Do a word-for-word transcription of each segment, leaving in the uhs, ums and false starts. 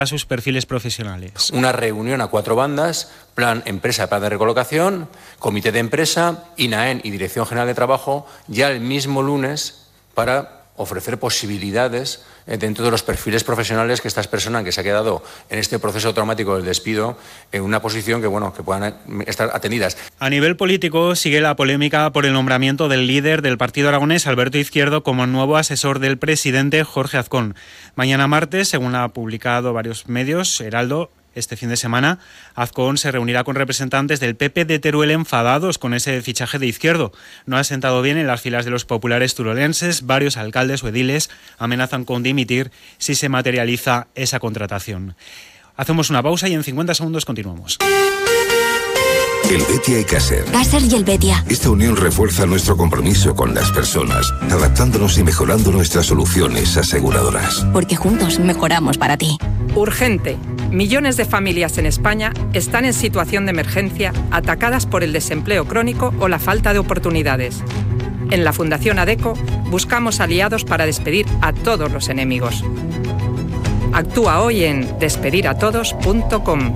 a sus perfiles profesionales. Una reunión a cuatro bandas, plan empresa, plan de recolocación, comité de empresa, INAEN y Dirección General de Trabajo, ya el mismo lunes para ofrecer posibilidades dentro de los perfiles profesionales que estas personas que se ha quedado en este proceso traumático del despido en una posición que, bueno, que puedan estar atendidas. A nivel político sigue la polémica por el nombramiento del líder del partido aragonés, Alberto Izquierdo, como nuevo asesor del presidente Jorge Azcón. Mañana martes, según ha publicado varios medios, Heraldo, este fin de semana, Azcón se reunirá con representantes del P P de Teruel enfadados con ese fichaje de Izquierdo. No ha sentado bien en las filas de los populares turolenses. Varios alcaldes o ediles amenazan con dimitir si se materializa esa contratación. Hacemos una pausa y en cincuenta segundos continuamos. Helvetia y Caser. Caser y Helvetia. Esta unión refuerza nuestro compromiso con las personas, adaptándonos y mejorando nuestras soluciones aseguradoras. Porque juntos mejoramos para ti. Urgente. Millones de familias en España están en situación de emergencia, atacadas por el desempleo crónico o la falta de oportunidades. En la Fundación ADECO buscamos aliados para despedir a todos los enemigos. Actúa hoy en despedir a todos punto com.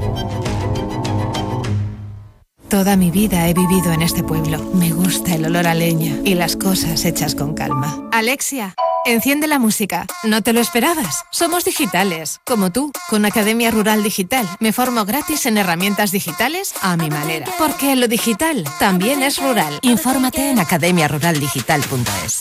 Toda mi vida he vivido en este pueblo. Me gusta el olor a leña y las cosas hechas con calma. Alexia, enciende la música. ¿No te lo esperabas? Somos digitales, como tú. Con Academia Rural Digital me formo gratis en herramientas digitales a mi manera. Porque lo digital también es rural. Infórmate en academia rural digital punto es.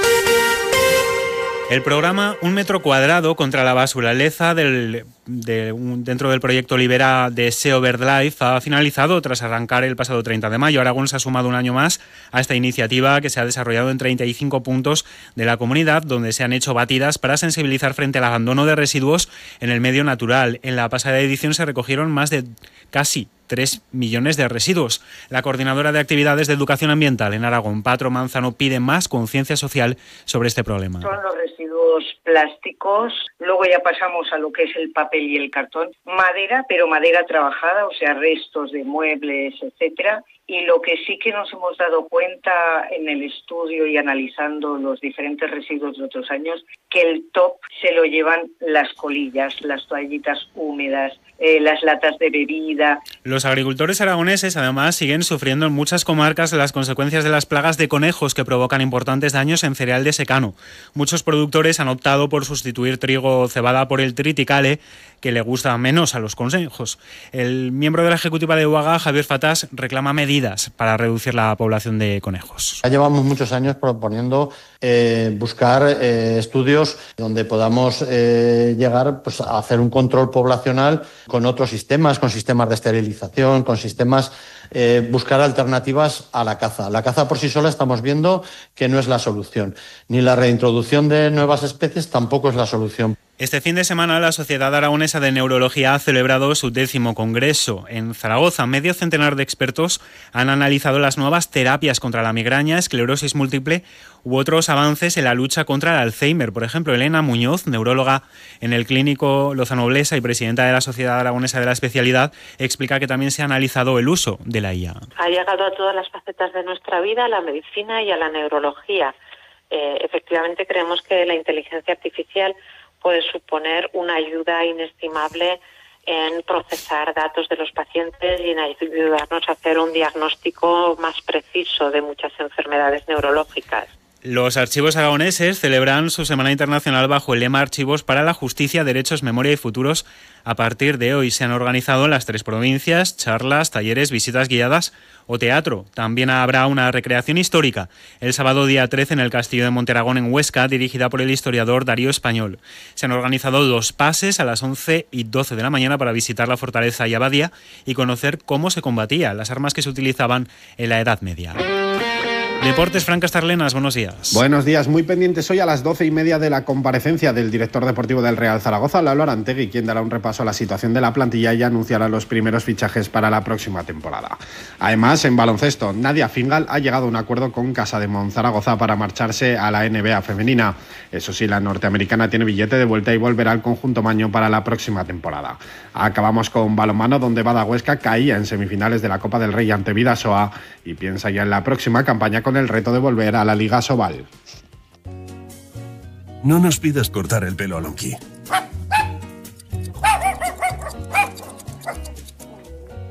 El programa Un metro cuadrado contra la basuraleza del, de, un, dentro del proyecto Libera de SEO BirdLife ha finalizado tras arrancar el pasado treinta de mayo. Aragón se ha sumado un año más a esta iniciativa que se ha desarrollado en treinta y cinco puntos de la comunidad, donde se han hecho batidas para sensibilizar frente al abandono de residuos en el medio natural. En la pasada edición se recogieron más de casi tres millones de residuos. La coordinadora de actividades de educación ambiental en Aragón, Patro Manzano, pide más conciencia social sobre este problema. Son los residuos plásticos, luego ya pasamos a lo que es el papel y el cartón, madera, pero madera trabajada, o sea, restos de muebles, etcétera. Y lo que sí que nos hemos dado cuenta en el estudio y analizando los diferentes residuos de otros años, que el top se lo llevan las colillas, las toallitas húmedas, eh, las latas de bebida. Los agricultores aragoneses además siguen sufriendo en muchas comarcas las consecuencias de las plagas de conejos que provocan importantes daños en cereal de secano. Muchos productores han optado por sustituir trigo o cebada por el triticale, que le gusta menos a los conejos. El miembro de la ejecutiva de U A G A, Javier Fatás, reclama medidas para reducir la población de conejos. Ya llevamos muchos años proponiendo eh, buscar eh, estudios donde podamos eh, llegar pues, a hacer un control poblacional con otros sistemas, con sistemas de esterilización, con sistemas, eh, buscar alternativas a la caza. La caza por sí sola estamos viendo que no es la solución, ni la reintroducción de nuevas especies tampoco es la solución. Este fin de semana la Sociedad Aragonesa de Neurología ha celebrado su décimo congreso. En Zaragoza, medio centenar de expertos han analizado las nuevas terapias contra la migraña, esclerosis múltiple u otros avances en la lucha contra el Alzheimer. Por ejemplo, Elena Muñoz, neuróloga en el Clínico Lozano Blesa y presidenta de la Sociedad Aragonesa de la Especialidad, explica que también se ha analizado el uso de la I A. Ha llegado a todas las facetas de nuestra vida, a la medicina y a la neurología. Eh, efectivamente, creemos que la inteligencia artificial puede suponer una ayuda inestimable en procesar datos de los pacientes y en ayudarnos a hacer un diagnóstico más preciso de muchas enfermedades neurológicas. Los archivos aragoneses celebran su Semana Internacional bajo el lema Archivos para la Justicia, Derechos, Memoria y Futuros. A partir de hoy se han organizado en las tres provincias charlas, talleres, visitas guiadas o teatro. También habrá una recreación histórica el sábado día trece en el Castillo de Monteragón en Huesca, dirigida por el historiador Darío Español. Se han organizado dos pases a las once y doce de la mañana para visitar la fortaleza y abadía y conocer cómo se combatía, las armas que se utilizaban en la Edad Media. Deportes, Fran Castarlenas, buenos días. Buenos días, muy pendientes hoy a las doce y media de la comparecencia del director deportivo del Real Zaragoza, Lalo Arantegui, quien dará un repaso a la situación de la plantilla y anunciará los primeros fichajes para la próxima temporada. Además, en baloncesto, Nadia Fingal ha llegado a un acuerdo con Casademont Zaragoza para marcharse a la N B A femenina. Eso sí, la norteamericana tiene billete de vuelta y volverá al conjunto maño para la próxima temporada. Acabamos con balonmano, donde Bada Huesca caía en semifinales de la Copa del Rey ante Bidasoa y piensa ya en la próxima campaña con el reto de volver a la Liga Sobal. No nos pidas cortar el pelo a Lonky.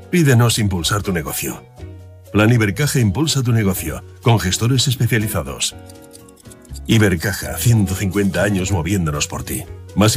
Pídenos impulsar tu negocio. Plan Ibercaja impulsa tu negocio, con gestores especializados. Ibercaja, ciento cincuenta años moviéndonos por ti. Más